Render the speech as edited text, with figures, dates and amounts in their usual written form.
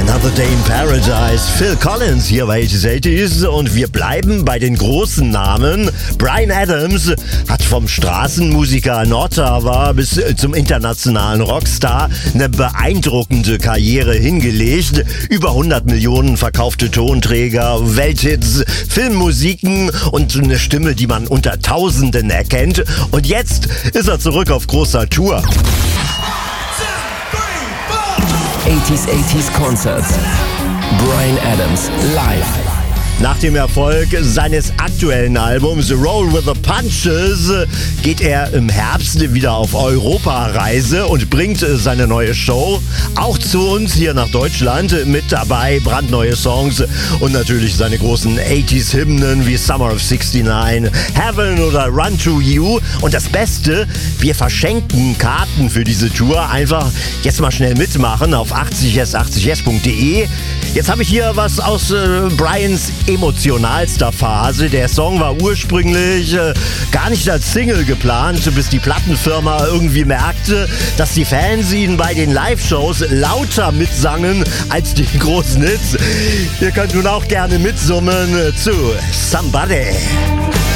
Another Day in Paradise, Phil Collins hier bei 80s und wir bleiben bei den großen Namen. Bryan Adams hat vom Straßenmusiker in Ottawa bis zum internationalen Rockstar eine beeindruckende Karriere hingelegt. Über 100 Millionen verkaufte Tonträger, Welthits, Filmmusiken und eine Stimme, die man unter Tausenden erkennt. Und jetzt ist er zurück auf großer Tour. 80s Concerts. Bryan Adams live. Nach dem Erfolg seines aktuellen Albums Roll with the Punches geht er im Herbst wieder auf Europareise und bringt seine neue Show auch zu uns hier nach Deutschland. Mit dabei brandneue Songs und natürlich seine großen 80s-Hymnen wie Summer of 69, Heaven oder Run to You. Und das Beste, wir verschenken Karten für diese Tour. Einfach jetzt mal schnell mitmachen auf 80s80s.de. Jetzt habe ich hier was aus Bryans emotionalster Phase. Der Song war ursprünglich gar nicht als Single geplant, bis die Plattenfirma irgendwie merkte, dass die Fans ihn bei den Live-Shows lauter mitsangen als die großen Hits. Ihr könnt nun auch gerne mitsummen zu Somebody.